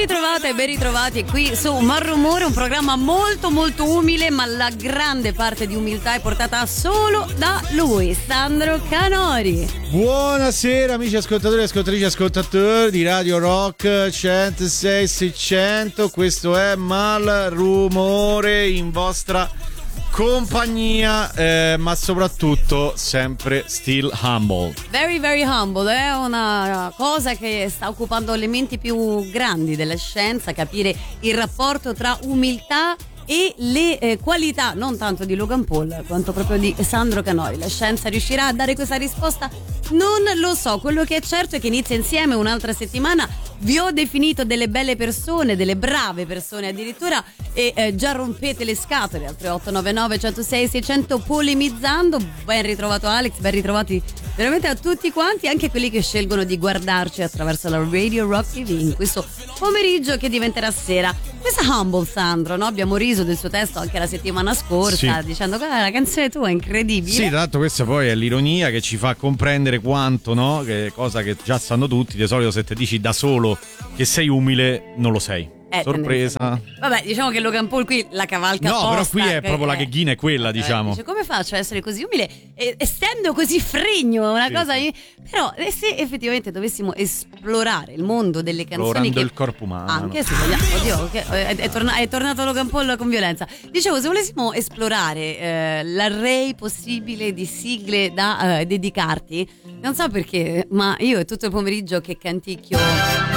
ritrovate e ben ritrovati qui su Malrumore, un programma molto molto umile, ma la grande parte di umiltà è portata solo da lui, Sandro Canori. Buonasera amici ascoltatori e ascoltatrici, ascoltatori di Radio Rock 106 600. Questo è Malrumore in vostra compagnia, ma soprattutto sempre still humble. Very very humble, è una cosa che sta occupando le menti più grandi della scienza, capire il rapporto tra umiltà e le qualità non tanto di Logan Paul quanto proprio di Sandro Canori. La scienza riuscirà a dare questa risposta? Non lo so, quello che è certo è che inizia insieme un'altra settimana. Vi ho definito delle belle persone, delle brave persone addirittura, e già rompete le scatole al 3899 106 600 polemizzando. Ben ritrovato Alex, ben ritrovati veramente a tutti quanti, anche quelli che scelgono di guardarci attraverso la Radio Rock TV in questo pomeriggio che diventerà sera. Questa Humble Sandro, no? Abbiamo riso del suo testo anche la settimana scorsa, sì, dicendo che la canzone tua è incredibile. Sì, tra l'altro questa poi è l'ironia che ci fa comprendere quanto, no? Che cosa che già sanno tutti, di solito se te dici da solo che sei umile non lo sei. Sorpresa. Vabbè, diciamo che Logan Paul qui la cavalca apposta. No, però qui è proprio la gheghina è quella, diciamo. Dice, come faccio a essere così umile essendo così fregno? Una cosa. Però se effettivamente dovessimo esplorare il mondo delle canzoni, esplorando il corpo umano, anche se vogliamo, oddio, è tornato Logan Paul con violenza. Dicevo, se volessimo esplorare l'array possibile di sigle da dedicarti, non so perché, ma io è tutto il pomeriggio che canticchio